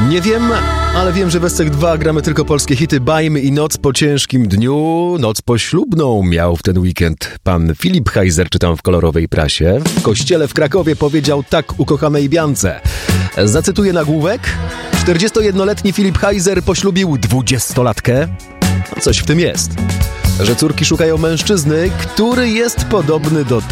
Nie wiem, ale wiem, że w Escek 2 gramy tylko polskie hity. Bajmy i Noc po ciężkim dniu. Noc poślubną miał w ten weekend pan Filip Heiser, czytam w kolorowej prasie. W kościele w Krakowie powiedział tak ukochanej Biance. Zacytuję nagłówek. 41-letni Filip Heiser poślubił 20-latkę. Coś w tym jest. Że córki szukają mężczyzny, który jest podobny do